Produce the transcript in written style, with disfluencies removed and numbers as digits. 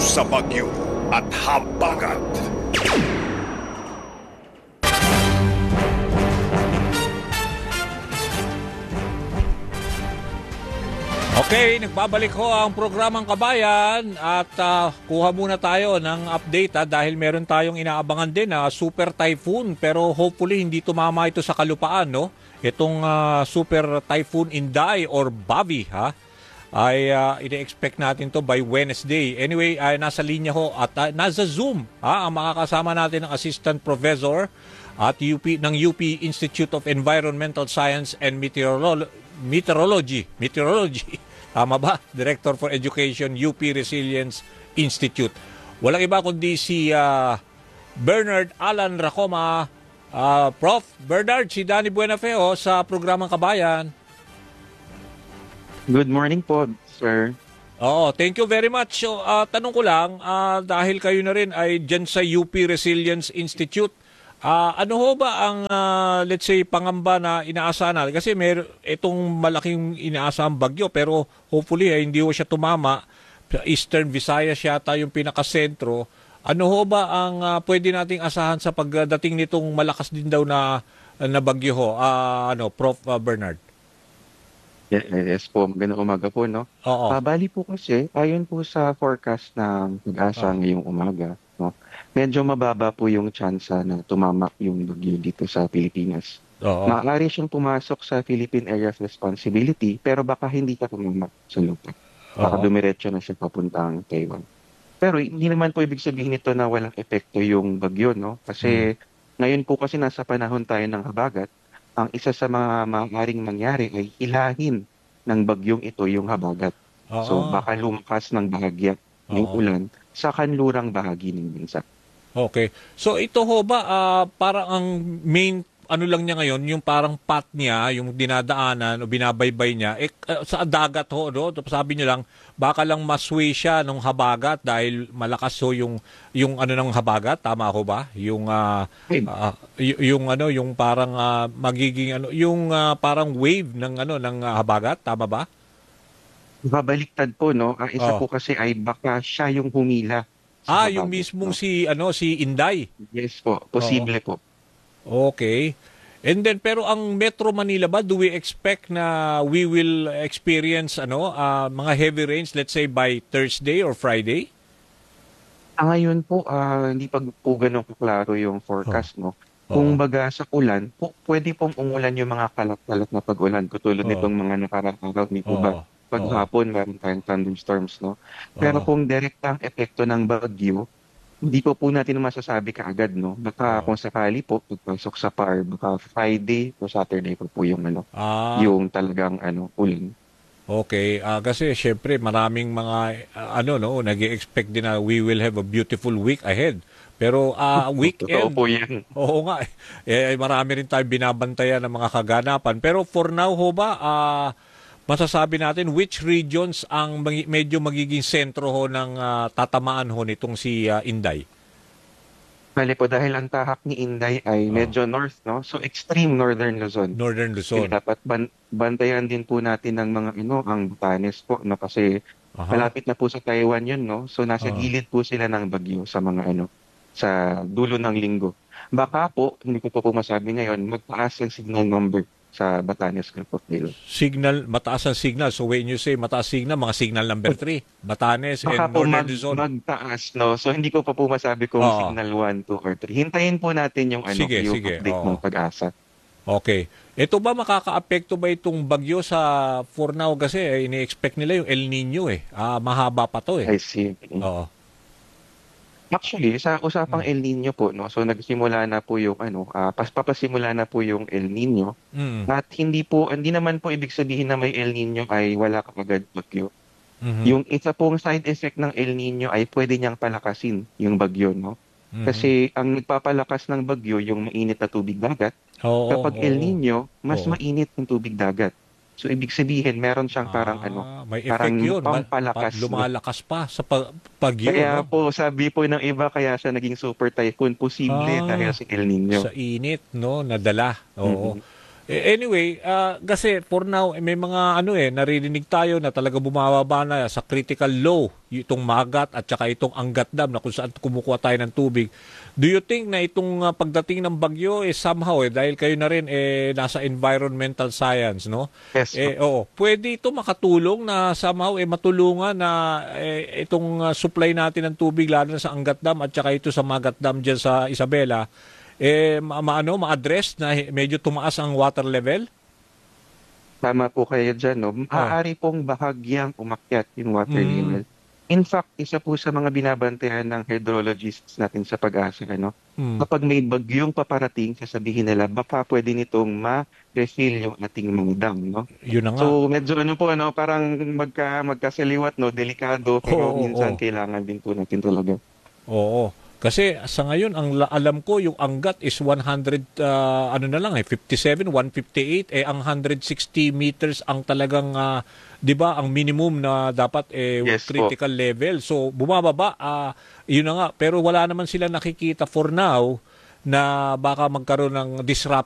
sa bagyo at habagat. Okay, nagbabalik ho ang programang Kabayan at kuha muna tayo ng update dahil meron tayong inaabangan din na super typhoon pero hopefully hindi tumama ito sa kalupaan, no? Itong super typhoon Inday or Bavi ay ine-expect natin to by Wednesday. Anyway, ay nasa linya ho at nasa Zoom ang makakasama natin ng Assistant Professor at ng UP Institute of Environmental Science and Meteorology. Tama ba? Director for Education, UP Resilience Institute. Walang iba kundi si Bernard Alan Racoma. Prof. Bernard, si Danny Buenafeo sa programang Kabayan. Good morning po, sir. Oo, thank you very much. So, tanong ko lang, dahil kayo na rin ay dyan sa UP Resilience Institute, ano ho ba ang, let's say, pangamba na inaasahan natin? Kasi itong malaking inaasahang bagyo, pero hopefully hindi ho siya tumama. Eastern Visayas yata yung pinakasentro. Ano ho ba ang pwede nating asahan sa pagdating nitong malakas din daw na bagyo ho? Prof. Bernard? Yes po, magandang umaga po, no? Oo. Bali po kasi, ayon po sa forecast ng pag-asa ngayong umaga, no? Medyo mababa po yung tsansa na tumamak yung bagyo dito sa Pilipinas. Oo. Maaari siyang pumasok sa Philippine Area of Responsibility, pero baka hindi ka tumamak sa lupa. Baka dumiretso na siya papuntang Taiwan. Pero hindi naman po ibig sabihin nito na walang epekto yung bagyo, no? Kasi ngayon po kasi nasa panahon tayo ng habagat, ang isa sa mga maaaring mangyari ay hilahin ng bagyong ito yung habagat. So baka lumakas ng bahagya yung ulan sa kanlurang bahagi ng bansa. Okay. So ito ho ba, parang ang main ano lang niya ngayon, yung parang path niya, yung dinadaanan o binabaybay niya, sa dagat ho, no? Sabi niyo lang, baka lang masway siya ng habagat dahil malakas ho yung ano ng habagat, tama ho ba? Yung yung parang magiging yung parang wave ng ng habagat, tama ba? Babaliktad po, no? Ang isa po kasi ay baka siya yung humila sa habagat, yung mismong no? si Inday. Yes po, posible po. Okay. And then pero ang Metro Manila ba, do we expect na we will experience mga heavy rains, let's say by Thursday or Friday? Ngayon po, hindi pa po ganun kaklaro yung forecast, no? Kung baga sa ulan, pwede pong umulan yung mga kalat-kalat na pag-ulan, katulad nitong mga nakaraang araw ni po ba? Paghapon, meron tayong thunderstorms, no? Pero kung direktang epekto ng bagyo, hindi po natin masasabi kaagad, no? Baka kung sakali po, pagpasok sa PAR, baka Friday o Saturday po yung yung talagang ulan. Okay, kasi syempre maraming mga nag-i-expect din na we will have a beautiful week ahead. Pero weekend, po yan. Oo nga, marami rin tayong binabantayan ng mga kaganapan. Pero for now ho ba, masasabi natin which regions ang medyo magiging sentro ho ng tatamaan ho nitong si Inday? Bali po, dahil ang tahak ni Inday ay medyo north, no? So extreme northern Luzon. Northern Luzon. Kaya dapat bantayan din po natin ng mga ang Batanes po, no? Kasi malapit na po sa Taiwan yun, no? So nasa gilid po sila ng bagyo sa mga sa dulo ng linggo. Baka po, hindi ko po masabi ngayon, magtaas ang signal number sa Batanes Group of Dilo. Mataas ang signal. So when you say mataas signal, mga signal number 3, Batanes and Northern Luzon. Magtaas, no? So hindi ko pa po masabi kung signal 1, 2, or 3. Hintayin po natin yung sige. update ng pag-asa. Okay. Ito ba makaka-apekto ba itong bagyo sa for now kasi ini-expect nila yung El Nino mahaba pa to I see. Oo. Actually, sa usapang El Nino po, no? So nagsimula na po yung papasimula na po yung El Nino. At hindi naman po ibig sabihin na may El Nino ay wala kaagad bagyo. Yung isa pong side effect ng El Nino ay pwede niyang palakasin yung bagyo, no? Kasi ang nagpapalakas ng bagyo yung mainit na tubig dagat. Kapag El Nino, mas mainit yung tubig dagat. So, ibig sabihin, meron siyang parang may effect parang yun. pampalakas. Lumalakas pa sa bagyo. Kaya po, sabi po ng iba, kaya siya naging super typhoon. Posible dahil sa El Nino. Sa init, no? Nadala. Oo. Anyway, kasi for now may mga naririnig tayo na talaga bumababa na sa critical low itong Magat at saka itong Angat Dam na kung saan kumukuha tayo ng tubig. Do you think na itong pagdating ng bagyo somehow dahil kayo na rin nasa environmental science, no? Yes. Oo, pwede ito makatulong na somehow matulungan na itong supply natin ng tubig lalo na sa Angat Dam at saka ito sa Magat Dam diyan sa Isabela ma-address na medyo tumaas ang water level? Tama po kayo dyan, no? Maaari pong bahagyang umakyat yung water level. In fact, isa po sa mga binabantayan ng hydrologists natin sa Pag-asa, no? Kapag may bagyong paparating, sasabihin nila, baka pwede nitong ma-refill yung ating mga dam, no? Yun na nga. So, medyo parang magkasaliwat, no? Delikado, pero minsan kailangan din po natin talaga. Oo. Kasi sa ngayon, ang alam ko, yung Angat is 100, 57, 158, ang 160 meters ang talagang, di ba, ang minimum na dapat Yes, critical level. So, bumababa, yun na nga. Pero wala naman sila nakikita for now na baka magkaroon ng